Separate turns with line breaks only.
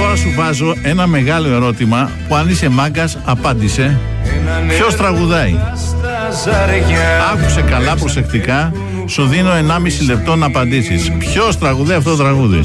Τώρα σου βάζω ένα μεγάλο ερώτημα που αν είσαι μάγκας απάντησε. Ποιος τραγουδάει? Άκουσε καλά προσεκτικά. Σου δίνω 1,5 λεπτό να απαντήσεις. Ποιος τραγουδάει αυτό το τραγούδι?